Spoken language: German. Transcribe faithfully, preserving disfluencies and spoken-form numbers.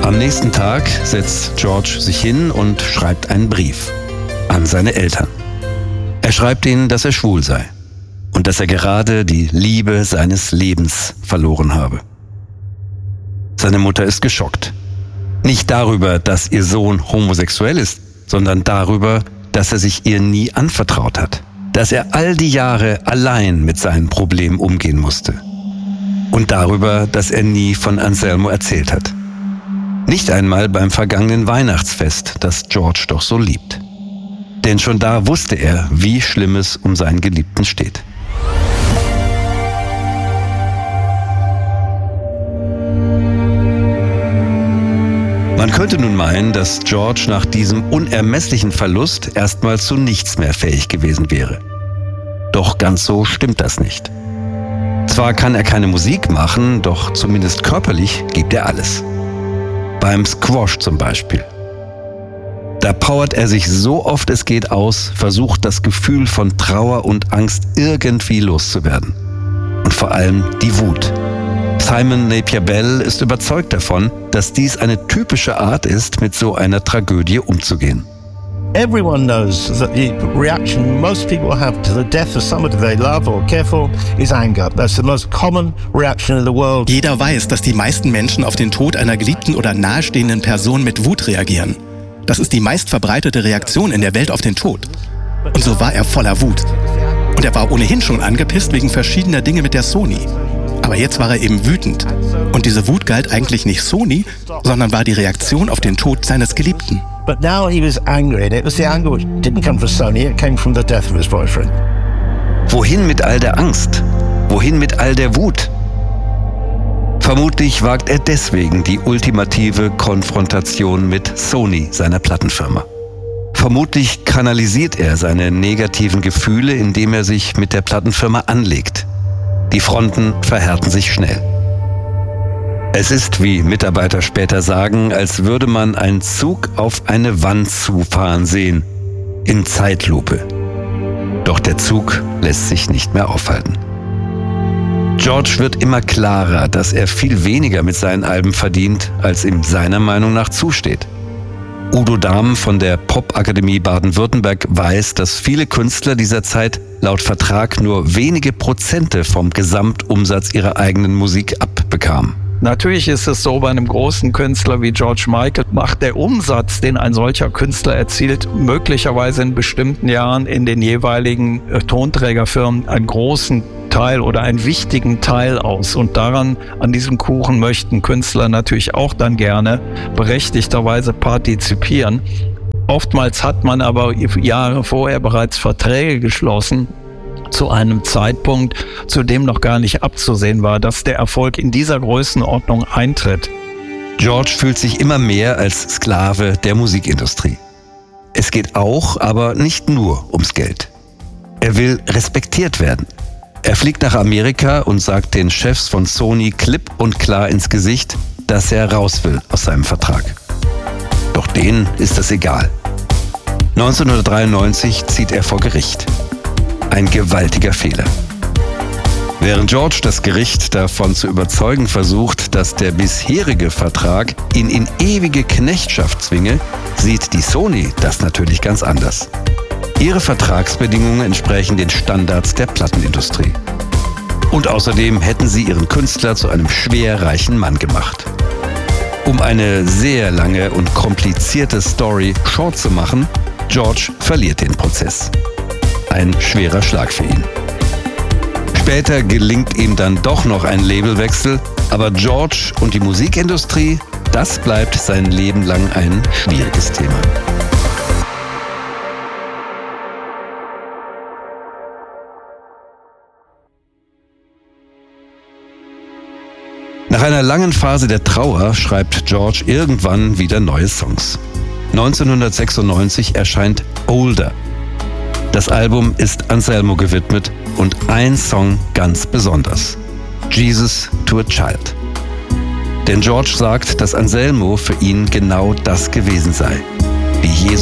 Am nächsten Tag setzt George sich hin und schreibt einen Brief an seine Eltern. Er schreibt ihnen, dass er schwul sei und dass er gerade die Liebe seines Lebens verloren habe. Seine Mutter ist geschockt. Nicht darüber, dass ihr Sohn homosexuell ist, sondern darüber, dass er sich ihr nie anvertraut hat. Dass er all die Jahre allein mit seinen Problemen umgehen musste. Und darüber, dass er nie von Anselmo erzählt hat. Nicht einmal beim vergangenen Weihnachtsfest, das George doch so liebt. Denn schon da wusste er, wie schlimm es um seinen Geliebten steht. Man könnte nun meinen, dass George nach diesem unermesslichen Verlust erstmal zu nichts mehr fähig gewesen wäre. Doch ganz so stimmt das nicht. Zwar kann er keine Musik machen, doch zumindest körperlich gibt er alles. Beim Squash zum Beispiel. Da powert er sich so oft es geht aus, versucht das Gefühl von Trauer und Angst irgendwie loszuwerden. Und vor allem die Wut. Simon Napier-Bell ist überzeugt davon, dass dies eine typische Art ist, mit so einer Tragödie umzugehen. Everyone knows that the reaction most people have to the death of somebody they love or care for is anger. That's the most common reaction in the world. Jeder weiß, dass die meisten Menschen auf den Tod einer geliebten oder nahestehenden Person mit Wut reagieren. Das ist die meistverbreitete Reaktion in der Welt auf den Tod. Und so war er voller Wut. Und er war ohnehin schon angepisst wegen verschiedener Dinge mit der Sony. Aber jetzt war er eben wütend. Und diese Wut galt eigentlich nicht Sony, sondern war die Reaktion auf den Tod seines Geliebten. But now he was angry, and it was the anger which didn't come from Sony, it came from the death of his boyfriend. Wohin mit all der Angst? Wohin mit all der Wut? Vermutlich wagt er deswegen die ultimative Konfrontation mit Sony, seiner Plattenfirma. Vermutlich kanalisiert er seine negativen Gefühle, indem er sich mit der Plattenfirma anlegt. Die Fronten verhärten sich schnell. Es ist, wie Mitarbeiter später sagen, als würde man einen Zug auf eine Wand zufahren sehen, in Zeitlupe. Doch der Zug lässt sich nicht mehr aufhalten. George wird immer klarer, dass er viel weniger mit seinen Alben verdient, als ihm seiner Meinung nach zusteht. Udo Dahm von der Popakademie Baden-Württemberg weiß, dass viele Künstler dieser Zeit laut Vertrag nur wenige Prozente vom Gesamtumsatz ihrer eigenen Musik abbekamen. Natürlich ist es so, bei einem großen Künstler wie George Michael macht der Umsatz, den ein solcher Künstler erzielt, möglicherweise in bestimmten Jahren in den jeweiligen äh, Tonträgerfirmen einen großen Teil oder einen wichtigen Teil aus. Und daran, an diesem Kuchen möchten Künstler natürlich auch dann gerne berechtigterweise partizipieren. Oftmals hat man aber Jahre vorher bereits Verträge geschlossen, zu einem Zeitpunkt, zu dem noch gar nicht abzusehen war, dass der Erfolg in dieser Größenordnung eintritt. George fühlt sich immer mehr als Sklave der Musikindustrie. Es geht auch, aber nicht nur ums Geld. Er will respektiert werden. Er fliegt nach Amerika und sagt den Chefs von Sony klipp und klar ins Gesicht, dass er raus will aus seinem Vertrag. Doch denen ist das egal. neunzehnhundertdreiundneunzig zieht er vor Gericht. Ein gewaltiger Fehler. Während George das Gericht davon zu überzeugen versucht, dass der bisherige Vertrag ihn in ewige Knechtschaft zwinge, sieht die Sony das natürlich ganz anders. Ihre Vertragsbedingungen entsprechen den Standards der Plattenindustrie. Und außerdem hätten sie ihren Künstler zu einem schwer reichen Mann gemacht. Um eine sehr lange und komplizierte Story short zu machen, George verliert den Prozess. Ein schwerer Schlag für ihn. Später gelingt ihm dann doch noch ein Labelwechsel, aber George und die Musikindustrie, das bleibt sein Leben lang ein schwieriges Thema. Nach einer langen Phase der Trauer schreibt George irgendwann wieder neue Songs. neunzehnhundertsechsundneunzig erscheint Older. Das Album ist Anselmo gewidmet und ein Song ganz besonders: Jesus to a Child. Denn George sagt, dass Anselmo für ihn genau das gewesen sei, wie Jesus